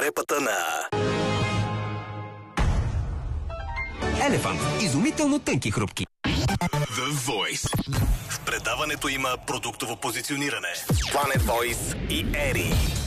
подкрепата на Елефант. Изумително тънки хрупки. The Voice. В предаването има продуктово позициониране. Planet Voice и Ери.